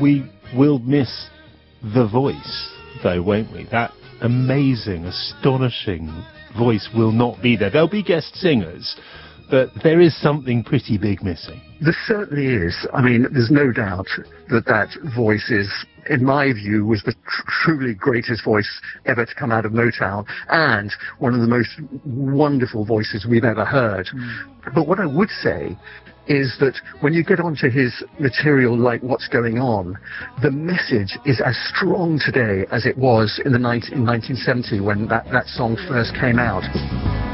We will miss the voice, though, won't we? That amazing, astonishing voice will not be there. There'll be guest singers, but there is something pretty big missing. There certainly is. I mean, there's no doubt that voice is, in my view, was the truly greatest voice ever to come out of Motown, and one of the most wonderful voices we've ever heard. But what I would say is that when you get onto his material like What's Going On, the message is as strong today as it was in 1970 when that song first came out.